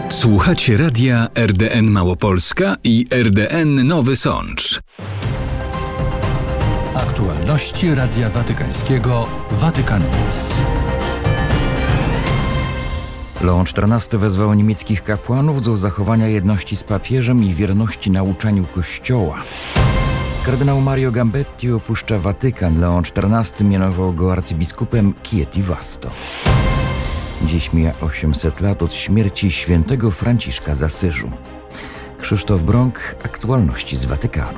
Słuchacie radia RDN Małopolska i RDN Nowy Sącz. Aktualności Radia Watykańskiego Vatican News. Leon XIV wezwał niemieckich kapłanów do zachowania jedności z papieżem i wierności nauczaniu Kościoła. Kardynał Mario Gambetti opuszcza Watykan. Leon XIV mianował go arcybiskupem Chieti Vasto. Dziś mija 800 lat od śmierci świętego Franciszka z Asyżu. Krzysztof Brąk, aktualności z Watykanu.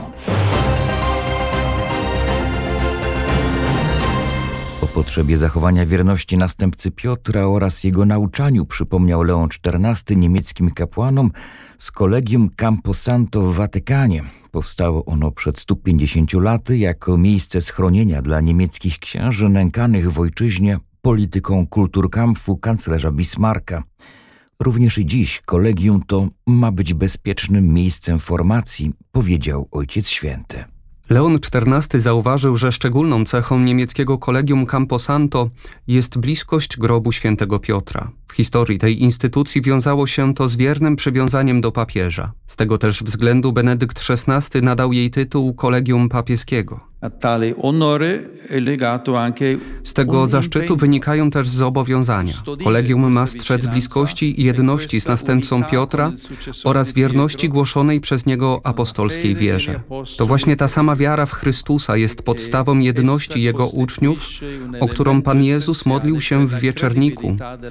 O potrzebie zachowania wierności następcy Piotra oraz jego nauczaniu przypomniał Leon XIV niemieckim kapłanom z Collegium Camposanto w Watykanie. Powstało ono przed 150 laty jako miejsce schronienia dla niemieckich księży nękanych w ojczyźnie polityką Kulturkampfu kanclerza Bismarcka. Również i dziś kolegium to ma być bezpiecznym miejscem formacji, powiedział Ojciec Święty. Leon XIV zauważył, że szczególną cechą niemieckiego Collegium Camposanto jest bliskość grobu świętego Piotra. W historii tej instytucji wiązało się to z wiernym przywiązaniem do papieża. Z tego też względu Benedykt XVI nadał jej tytuł Kolegium Papieskiego. Z tego zaszczytu wynikają też zobowiązania. Kolegium ma strzec bliskości i jedności z następcą Piotra oraz wierności głoszonej przez niego apostolskiej wierze. To właśnie ta sama wiara w Chrystusa jest podstawą jedności Jego uczniów, o którą Pan Jezus modlił się w wieczerniku,